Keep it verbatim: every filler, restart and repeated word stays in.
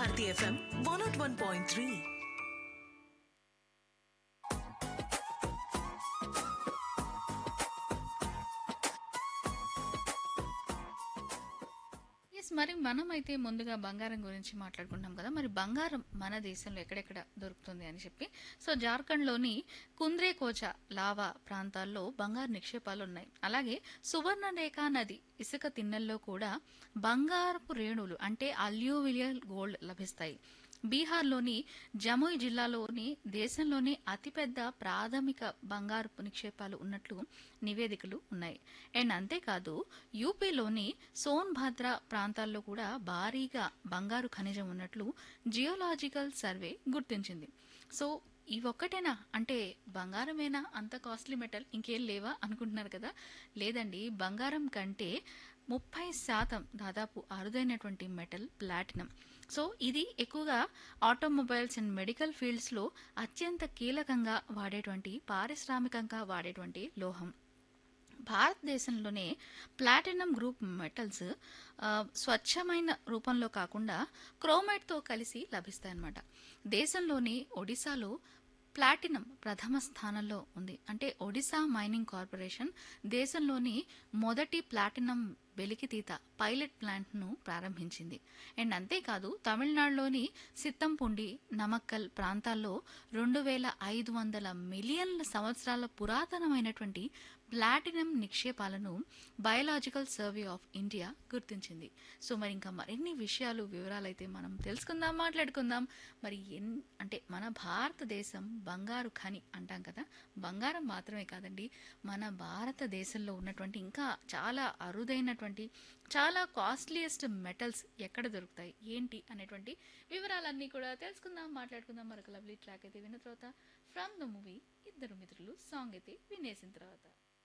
Bharati FM one not one point three. Yes మరి మనమైతే ముందుగా బంగారం గురించి మాట్లాడుకుంటాం కదా. మరి బంగారం మన దేశంలో ఎక్కడెక్కడ దొరుకుతుంది అని చెప్పి, సో జార్ఖండ్లోని కుంద్రే కోచా లావా ప్రాంతాల్లో బంగారు నిక్షేపాలు ఉన్నాయి. అలాగే సువర్ణరేఖ నది ఇసుక తిన్నెల్లో కూడా బంగారపు రేణువులు అంటే అల్యూవిలియల్ గోల్డ్ లభిస్తాయి. బీహార్లోని జముయ్ జిల్లాలోని దేశంలోని అతిపెద్ద ప్రాథమిక బంగారపు నిక్షేపాలు ఉన్నట్లు నివేదికలు ఉన్నాయి. అండ్ అంతేకాదు యూపీలోని సోన్భద్ర ప్రాంతాల్లో కూడా భారీగా బంగారు ఖనిజం ఉన్నట్లు జియోలాజికల్ సర్వే గుర్తించింది. సో ఇవొక్కటేనా అంటే బంగారమేనా అంత కాస్ట్లీ మెటల్, ఇంకేం లేవా అనుకుంటున్నారు కదా. లేదండి, బంగారం కంటే ముప్పై శాతం దాదాపు అరుదైనటువంటి మెటల్ ప్లాటినం. సో ఇది ఎక్కువగా ఆటోమొబైల్స్ అండ్ మెడికల్ ఫీల్డ్స్లో అత్యంత కీలకంగా వాడేటువంటి పారిశ్రామికంగా వాడేటువంటి లోహం. భారతదేశంలోనే ప్లాటినం గ్రూప్ మెటల్స్ ఆ, స్వచ్ఛమైన రూపంలో కాకుండా క్రోమైట్తో కలిసి లభిస్తాయన్నమాట. దేశంలోని ఒడిశాలో ప్లాటినం ప్రథమ స్థానంలో ఉంది. అంటే ఒడిశా మైనింగ్ కార్పొరేషన్ దేశంలోని మొదటి ప్లాటినం వెలికితీత పైలట్ ప్లాంట్ను ప్రారంభించింది. అండ్ అంతేకాదు తమిళనాడులోని సిత్తంపుండి, నమక్కల్ ప్రాంతాల్లో రెండు వేల ఐదు వందల మిలియన్ల సంవత్సరాల పురాతనమైనటువంటి platinum నిక్షేపాలను biological survey of India గుర్తించింది. సో మరి ఇంకా మరిన్ని విషయాలు వివరాలైతే మనం తెలుసుకుందాం, మాట్లాడుకుందాం. మరి ఎన్ అంటే మన భారతదేశం బంగారు ఖని అంటాం కదా. బంగారం మాత్రమే కాదండి, మన భారతదేశంలో ఉన్నటువంటి ఇంకా చాలా అరుదైనటువంటి చాలా కాస్ట్లీయెస్ట్ మెటల్స్ ఎక్కడ దొరుకుతాయి ఏంటి అనేటువంటి వివరాలన్నీ కూడా తెలుసుకుందాం, మాట్లాడుకుందాం. మరొక లవ్లీ ట్రాక్ అయితే విన్న తర్వాత ఫ్రమ్ ద మూవీ ఇద్దరు మిత్రులు సాంగ్ అయితే వినేసిన తర్వాత